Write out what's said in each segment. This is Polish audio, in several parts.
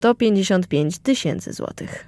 to 55 000 złotych.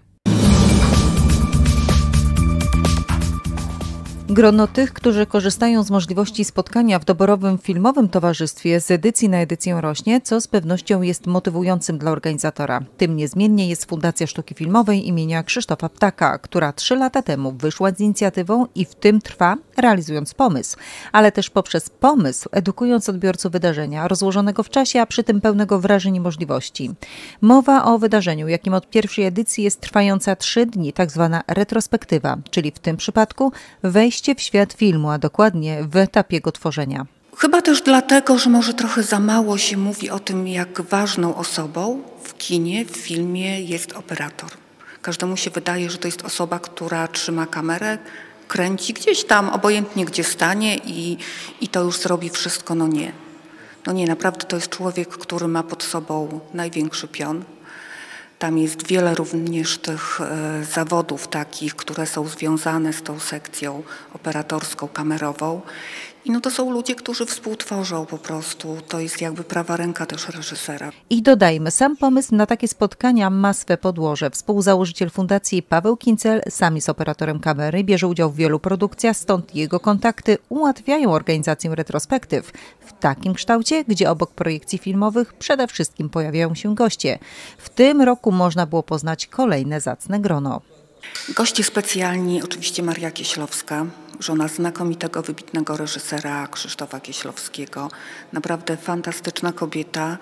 Grono tych, którzy korzystają z możliwości spotkania w doborowym filmowym towarzystwie z edycji na edycję rośnie, co z pewnością jest motywującym dla organizatora. Tym niezmiennie jest Fundacja Sztuki Filmowej imienia Krzysztofa Ptaka, która 3 lata temu wyszła z inicjatywą i w tym trwa, realizując pomysł, ale też poprzez pomysł edukując odbiorców wydarzenia, rozłożonego w czasie, a przy tym pełnego wrażeń i możliwości. Mowa o wydarzeniu, jakim od pierwszej edycji jest trwająca 3 dni, tak zwana retrospektywa, czyli w tym przypadku wejście w świat filmu, a dokładnie w etapie jego tworzenia. Chyba też dlatego, że może trochę za mało się mówi o tym, jak ważną osobą w kinie, w filmie jest operator. Każdemu się wydaje, że to jest osoba, która trzyma kamerę, kręci gdzieś tam, obojętnie gdzie stanie i to już zrobi wszystko. No nie. No nie, naprawdę to jest człowiek, który ma pod sobą największy pion. Tam jest wiele również tych zawodów takich, które są związane z tą sekcją operatorską, kamerową. I no to są ludzie, którzy współtworzą po prostu. To jest jakby prawa ręka też reżysera. I dodajmy, sam pomysł na takie spotkania ma swe podłoże. Współzałożyciel fundacji Paweł Kincel sam jest operatorem kamery, bierze udział w wielu produkcjach, stąd jego kontakty ułatwiają organizację retrospektyw w takim kształcie, gdzie obok projekcji filmowych przede wszystkim pojawiają się goście. W tym roku można było poznać kolejne zacne grono. Goście specjalni, oczywiście Maria Kieślowska, żona znakomitego, wybitnego reżysera Krzysztofa Kieślowskiego. Naprawdę fantastyczna kobieta.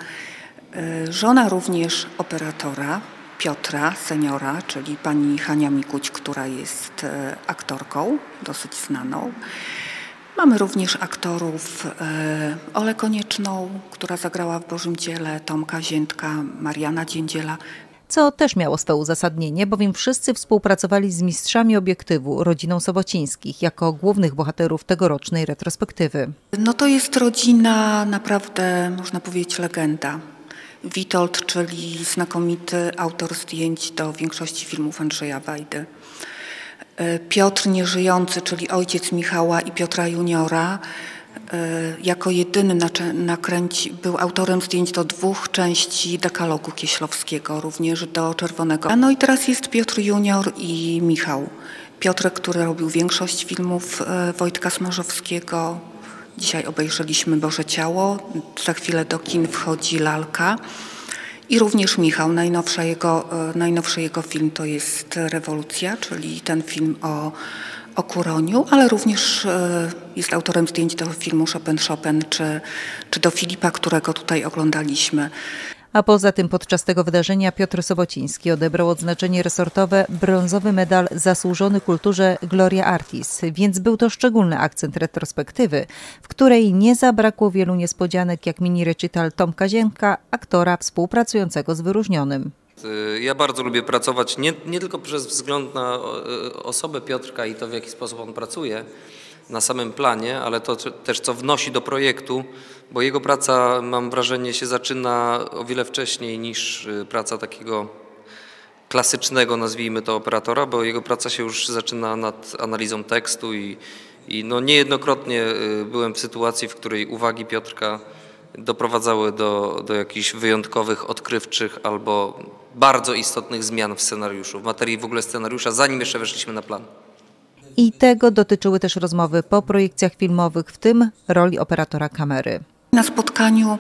Żona również operatora Piotra, seniora, czyli pani Hania Mikuć, która jest aktorką dosyć znaną. Mamy również aktorów Olę Konieczną, która zagrała w Bożym Dziele, Tomka Ziętka, Mariana Dziędziela. Co też miało swe uzasadnienie, bowiem wszyscy współpracowali z mistrzami obiektywu, rodziną Sobocińskich, jako głównych bohaterów tegorocznej retrospektywy. No to jest rodzina naprawdę, można powiedzieć, legenda. Witold, czyli znakomity autor zdjęć do większości filmów Andrzeja Wajdy. Piotr nieżyjący, czyli ojciec Michała i Piotra Juniora, jako jedyny był autorem zdjęć do 2 części dekalogu Kieślowskiego, również do Czerwonego. No i teraz jest Piotr Junior i Michał. Piotrek, który robił większość filmów Wojtka Smarzowskiego. Dzisiaj obejrzeliśmy Boże Ciało, za chwilę do kin wchodzi Lalka. I również Michał, najnowszy jego film to jest Rewolucja, czyli ten film o Kuroniu, ale również jest autorem zdjęć do filmu Chopin czy do Filipa, którego tutaj oglądaliśmy. A poza tym podczas tego wydarzenia Piotr Sobociński odebrał odznaczenie resortowe brązowy medal zasłużony kulturze Gloria Artis, więc był to szczególny akcent retrospektywy, w której nie zabrakło wielu niespodzianek, jak mini recital Tomka Ziętka, aktora współpracującego z wyróżnionym. Ja bardzo lubię pracować nie tylko przez wzgląd na osobę Piotrka i to, w jaki sposób on pracuje na samym planie, ale to też, co wnosi do projektu, bo jego praca, mam wrażenie, się zaczyna o wiele wcześniej niż praca takiego klasycznego, nazwijmy to, operatora, bo jego praca się już zaczyna nad analizą tekstu i no niejednokrotnie byłem w sytuacji, w której uwagi Piotrka doprowadzały do jakichś wyjątkowych, odkrywczych albo bardzo istotnych zmian w scenariuszu, w materii w ogóle scenariusza, zanim jeszcze weszliśmy na plan. I tego dotyczyły też rozmowy po projekcjach filmowych, w tym roli operatora kamery. Na spotkaniu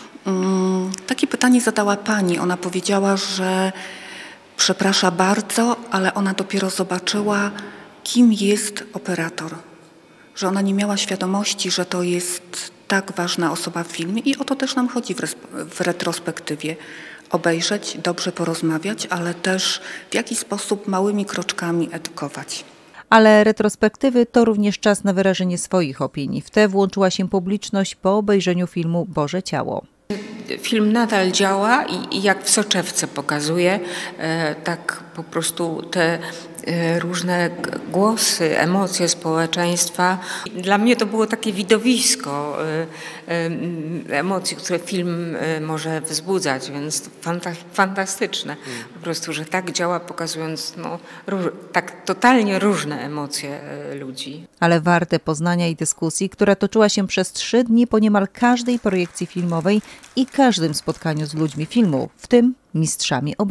takie pytanie zadała pani. Ona powiedziała, że przeprasza bardzo, ale ona dopiero zobaczyła, kim jest operator. Że ona nie miała świadomości, że to jest tak ważna osoba w filmie i o to też nam chodzi w retrospektywie. Obejrzeć, dobrze porozmawiać, ale też w jakiś sposób małymi kroczkami edukować. Ale retrospektywy to również czas na wyrażenie swoich opinii. W te włączyła się publiczność po obejrzeniu filmu Boże Ciało. Film nadal działa i jak w soczewce pokazuje, tak po prostu te różne głosy, emocje społeczeństwa. Dla mnie to było takie widowisko emocji, które film może wzbudzać, więc fantastyczne. Po prostu, że tak działa, pokazując tak totalnie różne emocje ludzi. Ale warte poznania i dyskusji, która toczyła się przez 3 dni po niemal każdej projekcji filmowej i każdym spotkaniu z ludźmi filmu, w tym mistrzami obrazu.